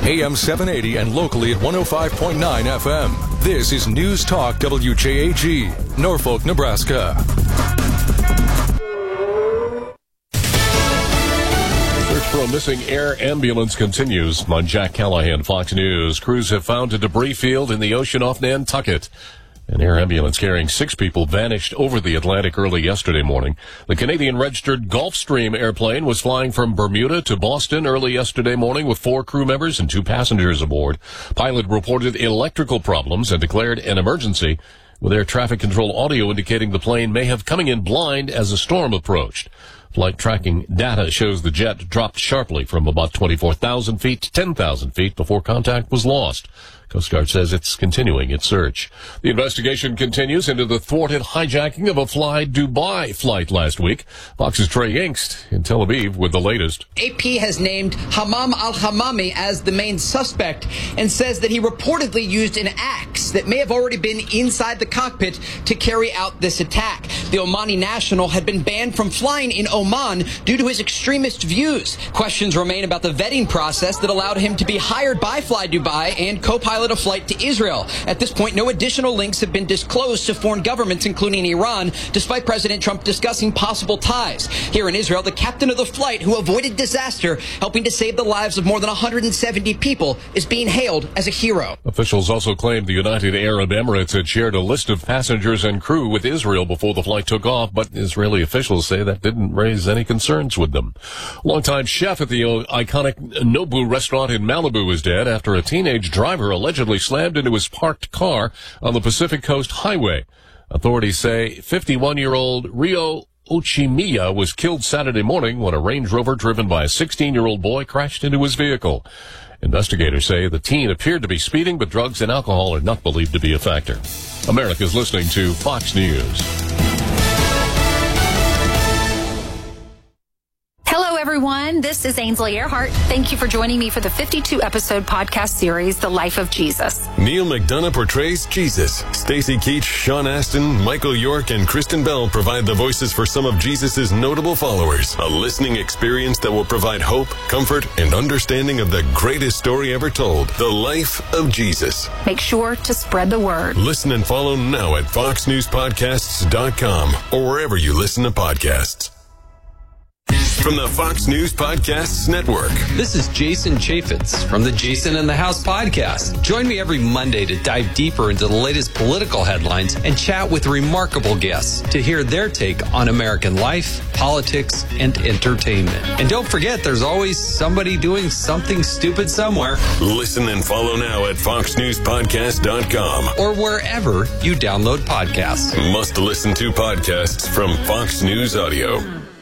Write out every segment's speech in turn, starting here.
AM 780 and locally at 105.9 FM. This is News Talk WJAG, Norfolk, Nebraska. Search for a missing air ambulance continues. I'm Jack Callahan, Fox News. Crews have found a debris field in the ocean off Nantucket. An air ambulance carrying 6 people vanished over the Atlantic early yesterday morning. The Canadian-registered Gulfstream airplane was flying from Bermuda to Boston early yesterday morning with 4 crew members and 2 passengers aboard. Pilot reported electrical problems and declared an emergency, with air traffic control audio indicating the plane may have coming in blind as a storm approached. Flight tracking data shows the jet dropped sharply from about 24,000 feet to 10,000 feet before contact was lost. Coast Guard says it's continuing its search. The investigation continues into the thwarted hijacking of a Fly Dubai flight last week. Fox's Trey Yingst in Tel Aviv with the latest. AP has named Hamam al-Hamami as the main suspect and says that he reportedly used an axe that may have already been inside the cockpit to carry out this attack. The Omani national had been banned from flying in Oman due to his extremist views. Questions remain about the vetting process that allowed him to be hired by Fly Dubai and co-pilot a flight to Israel. At this point, no additional links have been disclosed to foreign governments, including Iran, despite President Trump discussing possible ties. Here in Israel, the captain of the flight who avoided disaster, helping to save the lives of more than 170 people, is being hailed as a hero. Officials also claimed the United Arab Emirates had shared a list of passengers and crew with Israel before the flight took off, but Israeli officials say that didn't raise any concerns with them. Longtime chef at the iconic Nobu restaurant in Malibu is dead after a teenage driver allegedly slammed into his parked car on the Pacific Coast Highway. Authorities say 51-year-old Rio Ochimiya was killed Saturday morning when a Range Rover driven by a 16-year-old boy crashed into his vehicle. Investigators say the teen appeared to be speeding, but drugs and alcohol are not believed to be a factor. America's listening to Fox News. Hello, everyone. This is Ainsley Earhart. Thank you for joining me for the 52-episode podcast series, The Life of Jesus. Neil McDonough portrays Jesus. Stacey Keach, Sean Astin, Michael York, and Kristen Bell provide the voices for some of Jesus' notable followers. A listening experience that will provide hope, comfort, and understanding of the greatest story ever told, The Life of Jesus. Make sure to spread the word. Listen and follow now at foxnewspodcasts.com or wherever you listen to podcasts. From the Fox News Podcasts Network. This is Jason Chaffetz from the Jason in the House podcast. Join me every Monday to dive deeper into the latest political headlines and chat with remarkable guests to hear their take on American life, politics, and entertainment. And don't forget, there's always somebody doing something stupid somewhere. Listen and follow now at foxnewspodcast.com or wherever you download podcasts. Must listen to podcasts from Fox News Audio.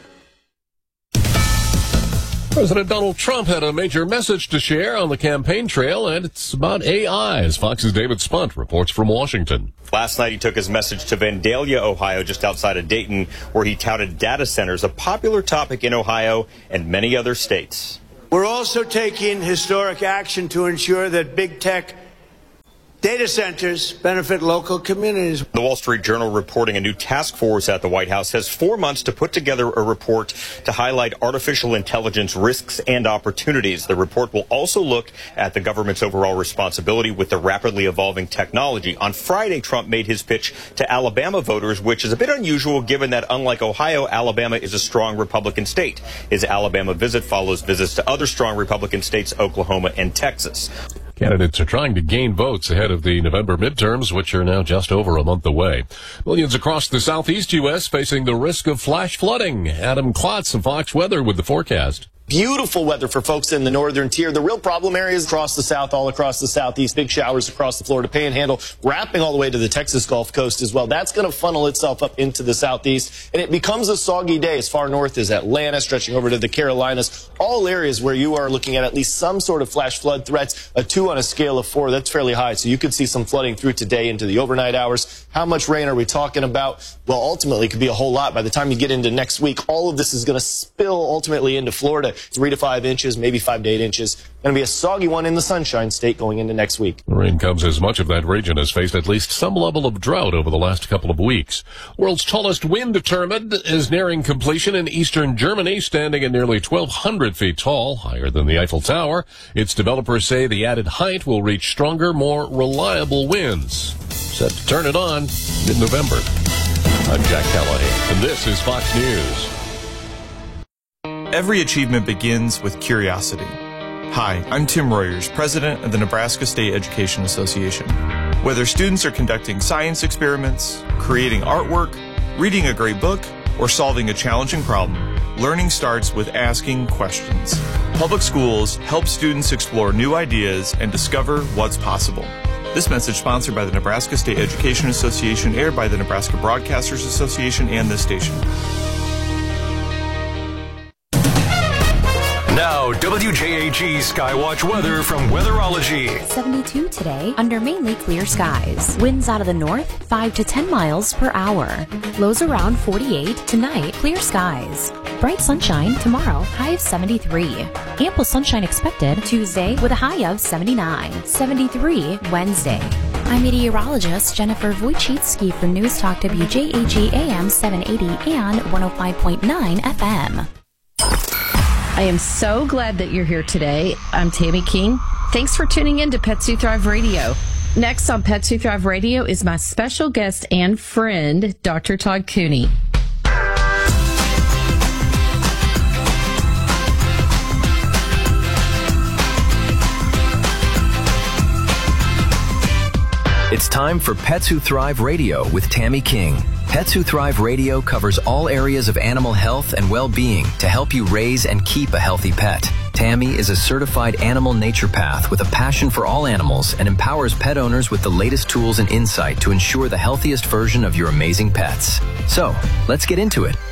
President Donald Trump had a major message to share on the campaign trail, and it's about AI, as Fox's David Spunt reports from Washington. Last night, he took his message to Vandalia, Ohio, just outside of Dayton, where he touted data centers, a popular topic in Ohio and many other states. We're also taking historic action to ensure that big tech data centers benefit local communities. The Wall Street Journal reporting a new task force at the White House has 4 months to put together a report to highlight artificial intelligence risks and opportunities. The report will also look at the government's overall responsibility with the rapidly evolving technology. On Friday, Trump made his pitch to Alabama voters, which is a bit unusual given that, unlike Ohio, Alabama is a strong Republican state. His Alabama visit follows visits to other strong Republican states, Oklahoma and Texas. Candidates are trying to gain votes ahead of the November midterms, which are now just over a month away. Millions across the southeast U.S. facing the risk of flash flooding. Adam Klotz of Fox Weather with the forecast. Beautiful weather for folks in the northern tier. The real problem areas across the south, all across the southeast, big showers across the Florida Panhandle, wrapping all the way to the Texas Gulf Coast as well. That's going to funnel itself up into the southeast, and it becomes a soggy day as far north as Atlanta, stretching over to the Carolinas, all areas where you are looking at least some sort of flash flood threats. A 2 on a scale of 4, that's fairly high, so you could see some flooding through today into the overnight hours. How much rain are we talking about? Well, ultimately, it could be a whole lot. By the time you get into next week, all of this is going to spill ultimately into Florida. 3 to 5 inches, maybe 5 to 8 inches. Going to be a soggy one in the Sunshine State going into next week. The rain comes as much of that region has faced at least some level of drought over the last couple of weeks. World's tallest wind turbine is nearing completion in eastern Germany, standing at nearly 1,200 feet tall, higher than the Eiffel Tower. Its developers say the added height will reach stronger, more reliable winds. Set to turn it on mid-November. I'm Jack Callahan, and this is Fox News. Every achievement begins with curiosity. Hi, I'm Tim Royers, president of the Nebraska State Education Association. Whether students are conducting science experiments, creating artwork, reading a great book, or solving a challenging problem, learning starts with asking questions. Public schools help students explore new ideas and discover what's possible. This message sponsored by the Nebraska State Education Association, aired by the Nebraska Broadcasters Association and this station. Now, WJAG Skywatch weather from Weatherology. 72 today under mainly clear skies. Winds out of the north 5 to 10 miles per hour. Lows around 48. Tonight, clear skies. Bright sunshine tomorrow, high of 73. Ample sunshine expected Tuesday with a high of 79. 73 Wednesday. I'm meteorologist Jennifer Wojcicki for News Talk WJAG AM 780 and 105.9 FM. I am so glad that you're here today. I'm Tammy King. Thanks for tuning in to Pets Who Thrive Radio. Next on Pets Who Thrive Radio is my special guest and friend, Dr. Todd Cooney. It's time for Pets Who Thrive Radio with Tammy King. Pets Who Thrive Radio covers all areas of animal health and well-being to help you raise and keep a healthy pet. Tammy is a certified animal naturopath with a passion for all animals and empowers pet owners with the latest tools and insight to ensure the healthiest version of your amazing pets. So, let's get into it.